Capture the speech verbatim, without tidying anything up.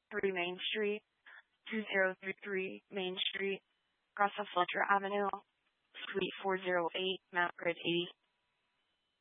three Main Street, two zero three three Main Street, across of Fletcher Avenue, Suite four oh eight, Mount Grid eighty.